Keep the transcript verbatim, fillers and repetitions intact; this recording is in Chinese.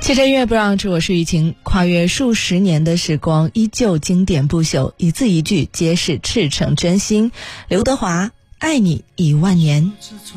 汽车音乐不让吃，我是雨晴。跨越数十年的时光，依旧经典不朽，一字一句皆是赤诚真心。刘德华，爱你一万年。